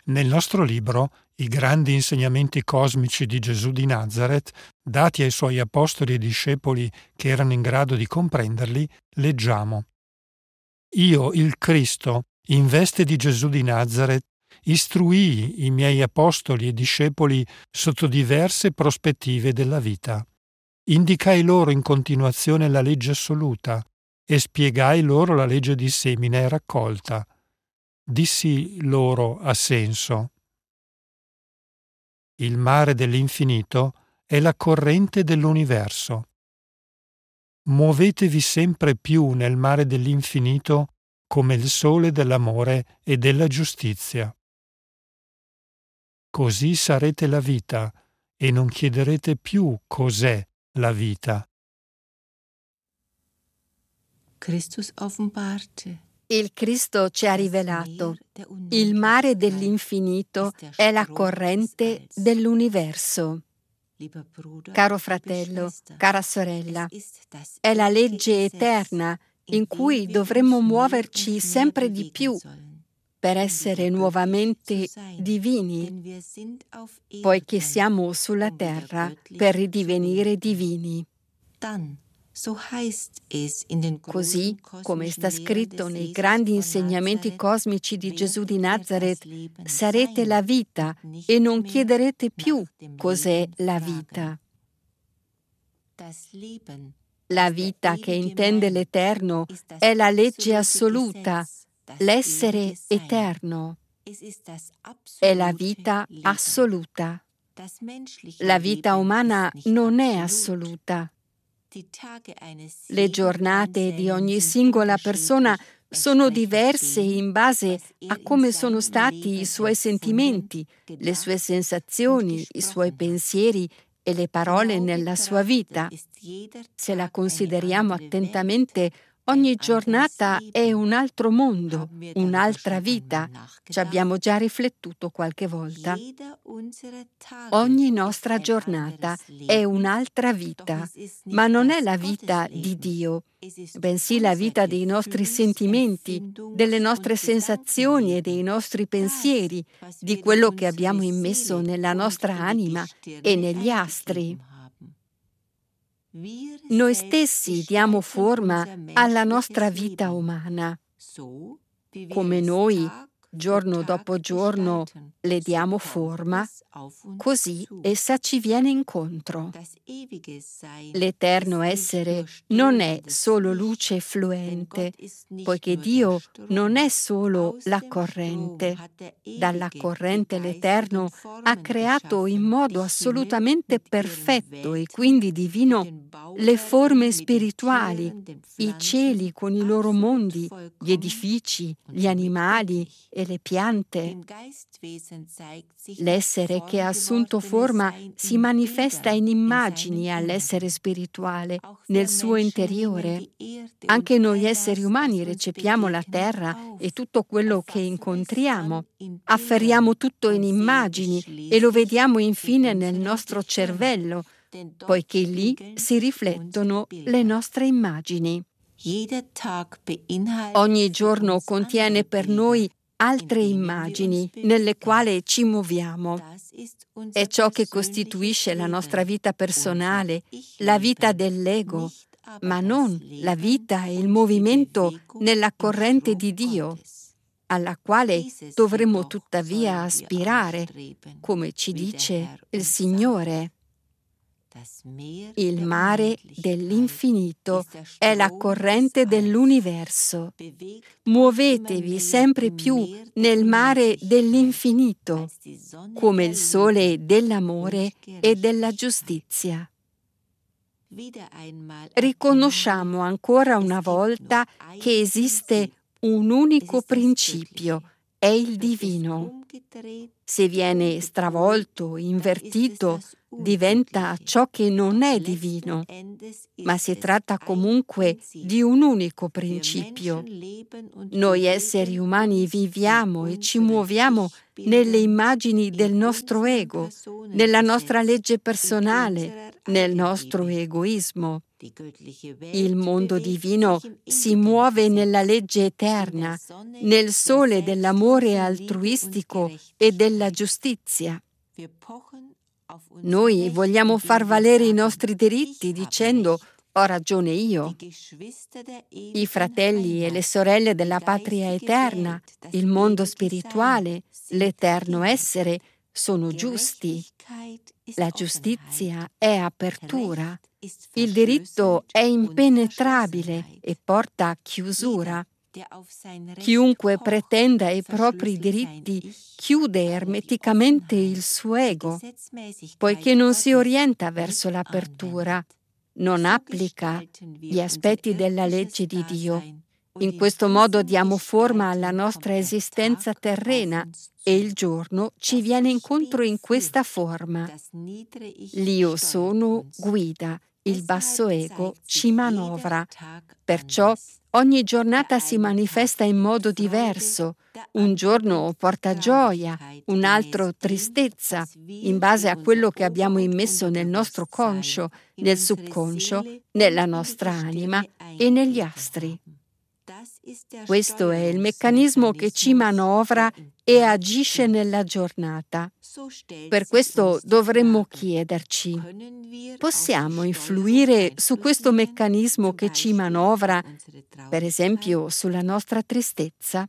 Nel nostro libro I grandi insegnamenti cosmici di Gesù di Nazaret, dati ai suoi apostoli e discepoli che erano in grado di comprenderli, leggiamo: Io, il Cristo, in veste di Gesù di Nazaret, istruii i miei apostoli e discepoli sotto diverse prospettive della vita. Indicai loro in continuazione la legge assoluta e spiegai loro la legge di semina e raccolta. Dissi loro a senso: il mare dell'infinito è la corrente dell'universo. Muovetevi sempre più nel mare dell'infinito come il sole dell'amore e della giustizia. Così sarete la vita e non chiederete più cos'è la vita. Christus offenbarte. Il Cristo ci ha rivelato: il mare dell'infinito è la corrente dell'universo. Caro fratello, cara sorella, è la legge eterna in cui dovremmo muoverci sempre di più per essere nuovamente divini, poiché siamo sulla terra per ridivenire divini. Così come sta scritto nei grandi insegnamenti cosmici di Gesù di Nazaret, sarete la vita e non chiederete più cos'è la vita. La vita che intende l'Eterno è la legge assoluta, l'essere eterno. È la vita assoluta. La vita umana non è assoluta. Le giornate di ogni singola persona sono diverse in base a come sono stati i suoi sentimenti, le sue sensazioni, i suoi pensieri e le parole nella sua vita. Se la consideriamo attentamente, ogni giornata è un altro mondo, un'altra vita. Ci abbiamo già riflettuto qualche volta. Ogni nostra giornata è un'altra vita, ma non è la vita di Dio, bensì la vita dei nostri sentimenti, delle nostre sensazioni e dei nostri pensieri, di quello che abbiamo immesso nella nostra anima e negli astri. Noi stessi diamo forma alla nostra vita umana. Come noi, giorno dopo giorno, le diamo forma, così essa ci viene incontro. L'eterno essere non è solo luce fluente, poiché Dio non è solo la corrente. Dalla corrente l'Eterno ha creato in modo assolutamente perfetto e quindi divino le forme spirituali, i cieli con i loro mondi, gli edifici, gli animali e le piante. L'essere che ha assunto forma si manifesta in immagini all'essere spirituale, nel suo interiore. Anche noi esseri umani recepiamo la terra e tutto quello che incontriamo. Afferriamo tutto in immagini e lo vediamo infine nel nostro cervello, poiché lì si riflettono le nostre immagini. Ogni giorno contiene per noi altre immagini nelle quali ci muoviamo. È ciò che costituisce la nostra vita personale, la vita dell'ego, ma non la vita e il movimento nella corrente di Dio, alla quale dovremmo tuttavia aspirare, come ci dice il Signore. Il mare dell'infinito è la corrente dell'universo. Muovetevi sempre più nel mare dell'infinito, come il sole dell'amore e della giustizia. Riconosciamo ancora una volta che esiste un unico principio, è il divino. Se viene stravolto, invertito, diventa ciò che non è divino, ma si tratta comunque di un unico principio. Noi esseri umani viviamo e ci muoviamo nelle immagini del nostro ego, nella nostra legge personale, nel nostro egoismo. Il mondo divino si muove nella legge eterna, nel sole dell'amore altruistico e della giustizia. Noi vogliamo far valere i nostri diritti dicendo «ho ragione io». I fratelli e le sorelle della patria eterna, il mondo spirituale, l'eterno essere sono giusti. La giustizia è apertura. Il diritto è impenetrabile e porta a chiusura. Chiunque pretenda i propri diritti chiude ermeticamente il suo ego, poiché non si orienta verso l'apertura, non applica gli aspetti della legge di Dio. In questo modo diamo forma alla nostra esistenza terrena e il giorno ci viene incontro in questa forma. L'Io sono guida, il basso ego ci manovra. Perciò ogni giornata si manifesta in modo diverso. Un giorno porta gioia, un altro tristezza, in base a quello che abbiamo immesso nel nostro conscio, nel subconscio, nella nostra anima e negli astri. Questo è il meccanismo che ci manovra e agisce nella giornata. Per questo dovremmo chiederci: possiamo influire su questo meccanismo che ci manovra, per esempio sulla nostra tristezza?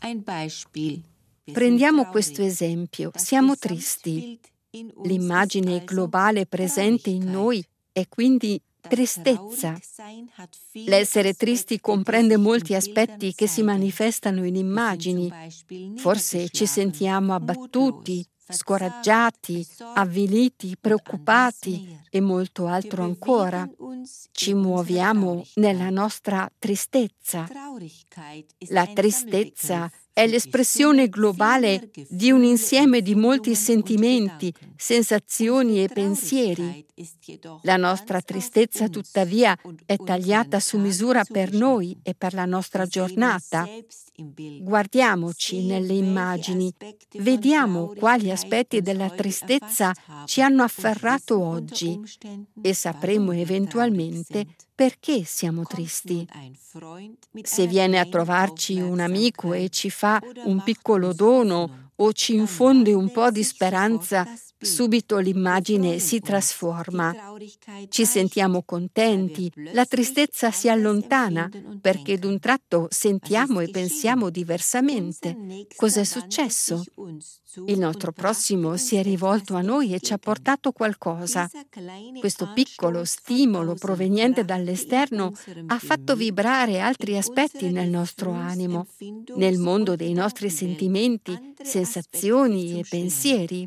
Prendiamo questo esempio. Siamo tristi. L'immagine globale presente in noi è quindi tristezza. L'essere tristi comprende molti aspetti che si manifestano in immagini. Forse ci sentiamo abbattuti, scoraggiati, avviliti, preoccupati e molto altro ancora. Ci muoviamo nella nostra tristezza. La tristezza è l'espressione globale di un insieme di molti sentimenti, sensazioni e pensieri. La nostra tristezza, tuttavia, è tagliata su misura per noi e per la nostra giornata. Guardiamoci nelle immagini, vediamo quali aspetti della tristezza ci hanno afferrato oggi e sapremo eventualmente perché siamo tristi. Se viene a trovarci un amico e ci fa un piccolo dono o ci infonde un po' di speranza, subito l'immagine si trasforma. Ci sentiamo contenti, la tristezza si allontana perché d'un tratto sentiamo e pensiamo diversamente. Cos'è successo? Il nostro prossimo si è rivolto a noi e ci ha portato qualcosa. Questo piccolo stimolo proveniente dall'esterno ha fatto vibrare altri aspetti nel nostro animo, nel mondo dei nostri sentimenti, sensazioni e pensieri.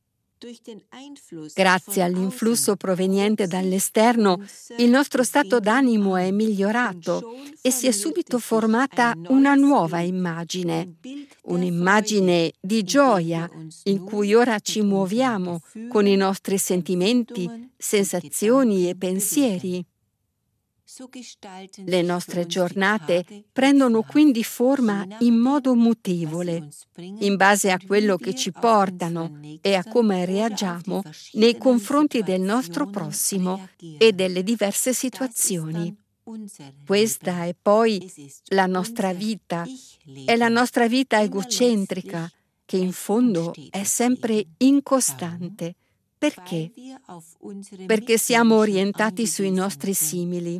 Grazie all'influsso proveniente dall'esterno, il nostro stato d'animo è migliorato e si è subito formata una nuova immagine, un'immagine di gioia in cui ora ci muoviamo con i nostri sentimenti, sensazioni e pensieri. Le nostre giornate prendono quindi forma in modo mutevole, in base a quello che ci portano e a come reagiamo nei confronti del nostro prossimo e delle diverse situazioni. Questa è poi la nostra vita, è la nostra vita egocentrica, che in fondo è sempre incostante. Perché? Perché siamo orientati sui nostri simili.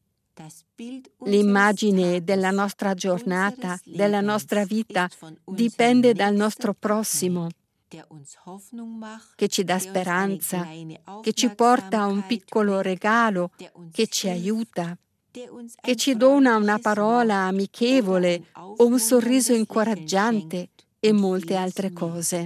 L'immagine della nostra giornata, della nostra vita, dipende dal nostro prossimo, che ci dà speranza, che ci porta un piccolo regalo, che ci aiuta, che ci dona una parola amichevole o un sorriso incoraggiante e molte altre cose.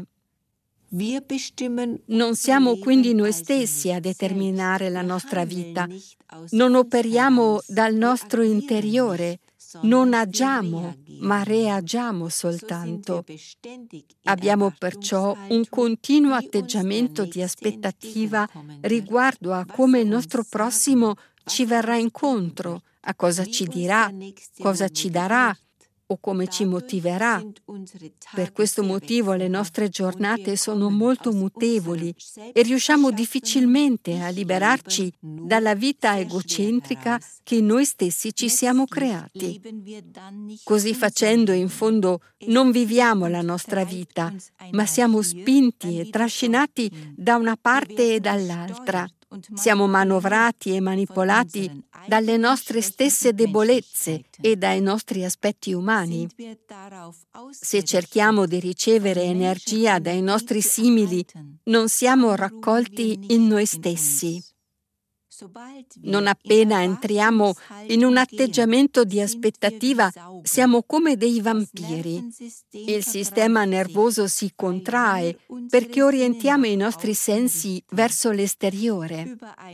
Non siamo quindi noi stessi a determinare la nostra vita, non operiamo dal nostro interiore, non agiamo, ma reagiamo soltanto. Abbiamo perciò un continuo atteggiamento di aspettativa riguardo a come il nostro prossimo ci verrà incontro, a cosa ci dirà, cosa ci darà, o come ci motiverà. Per questo motivo le nostre giornate sono molto mutevoli e riusciamo difficilmente a liberarci dalla vita egocentrica che noi stessi ci siamo creati. Così facendo, in fondo, non viviamo la nostra vita, ma siamo spinti e trascinati da una parte e dall'altra. Siamo manovrati e manipolati dalle nostre stesse debolezze e dai nostri aspetti umani. Se cerchiamo di ricevere energia dai nostri simili, non siamo raccolti in noi stessi. Non appena entriamo in un atteggiamento di aspettativa, siamo come dei vampiri. Il sistema nervoso si contrae perché orientiamo i nostri sensi verso l'esteriore.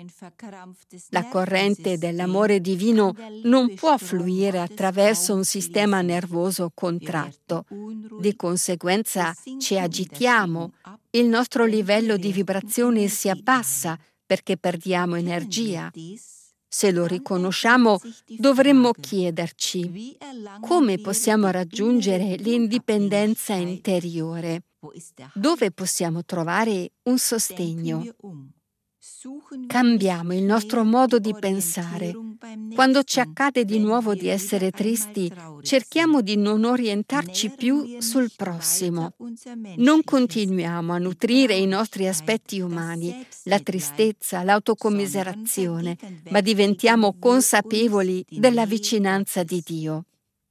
La corrente dell'amore divino non può fluire attraverso un sistema nervoso contratto. Di conseguenza ci agitiamo, il nostro livello di vibrazione si abbassa perché perdiamo energia. Se lo riconosciamo, dovremmo chiederci: come possiamo raggiungere l'indipendenza interiore? Dove possiamo trovare un sostegno? Cambiamo il nostro modo di pensare. Quando ci accade di nuovo di essere tristi, cerchiamo di non orientarci più sul prossimo. Non continuiamo a nutrire i nostri aspetti umani, la tristezza, l'autocommiserazione, ma diventiamo consapevoli della vicinanza di Dio.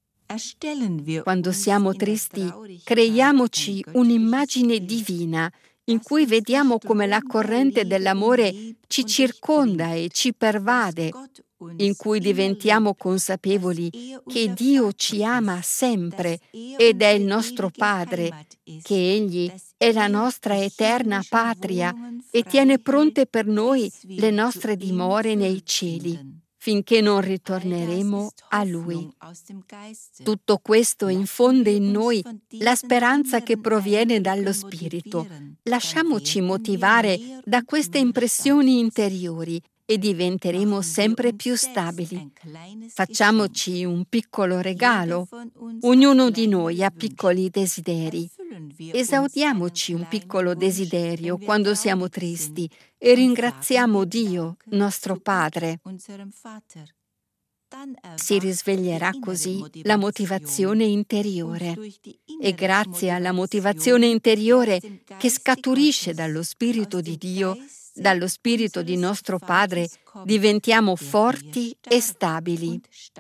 Quando siamo tristi, creiamoci un'immagine divina in cui vediamo come la corrente dell'amore ci circonda e ci pervade, in cui diventiamo consapevoli che Dio ci ama sempre ed è il nostro Padre, che Egli è la nostra eterna patria e tiene pronte per noi le nostre dimore nei cieli, finché non ritorneremo a Lui. Tutto questo infonde in noi la speranza che proviene dallo Spirito. Lasciamoci motivare da queste impressioni interiori e diventeremo sempre più stabili. Facciamoci un piccolo regalo. Ognuno di noi ha piccoli desideri. Esaudiamoci un piccolo desiderio quando siamo tristi e ringraziamo Dio, nostro Padre. Si risveglierà così la motivazione interiore e grazie alla motivazione interiore che scaturisce dallo Spirito di Dio, dallo Spirito di nostro Padre, diventiamo forti e stabili.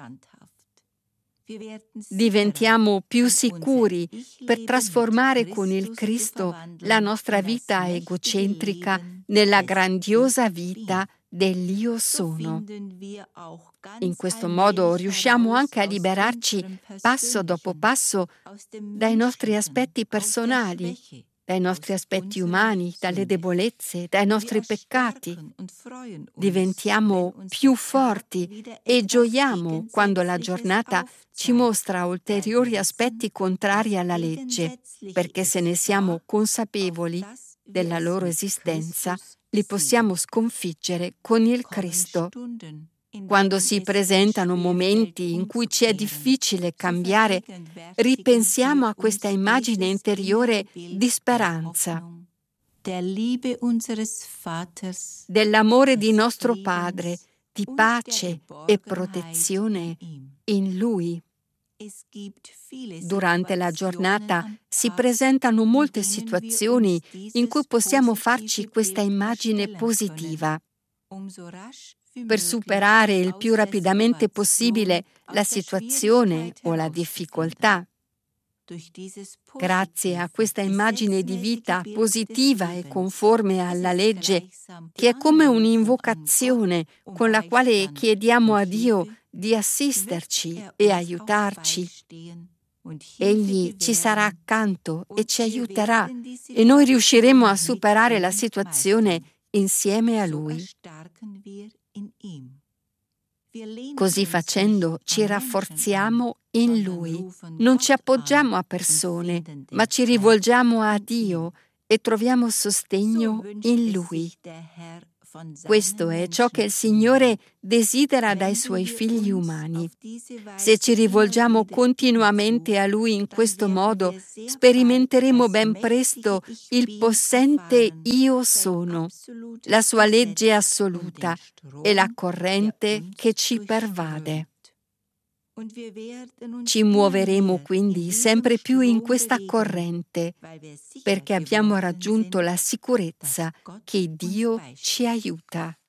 Diventiamo più sicuri per trasformare con il Cristo la nostra vita egocentrica nella grandiosa vita dell'Io sono. In questo modo riusciamo anche a liberarci passo dopo passo dai nostri aspetti personali, dai nostri aspetti umani, dalle debolezze, dai nostri peccati. Diventiamo più forti e gioiamo quando la giornata ci mostra ulteriori aspetti contrari alla legge, perché se ne siamo consapevoli della loro esistenza, li possiamo sconfiggere con il Cristo. Quando si presentano momenti in cui ci è difficile cambiare, ripensiamo a questa immagine interiore di speranza, dell'amore di nostro Padre, di pace e protezione in Lui. Durante la giornata si presentano molte situazioni in cui possiamo farci questa immagine positiva. Per superare il più rapidamente possibile la situazione o la difficoltà. Grazie a questa immagine di vita positiva e conforme alla legge, che è come un'invocazione con la quale chiediamo a Dio di assisterci e aiutarci. Egli ci sarà accanto e ci aiuterà e noi riusciremo a superare la situazione insieme a Lui. Così facendo ci rafforziamo in Lui, non ci appoggiamo a persone, ma ci rivolgiamo a Dio e troviamo sostegno in Lui. Questo è ciò che il Signore desidera dai Suoi figli umani. Se ci rivolgiamo continuamente a Lui in questo modo, sperimenteremo ben presto il possente Io sono, la Sua legge assoluta e la corrente che ci pervade. Ci muoveremo quindi sempre più in questa corrente, perché abbiamo raggiunto la sicurezza che Dio ci aiuta.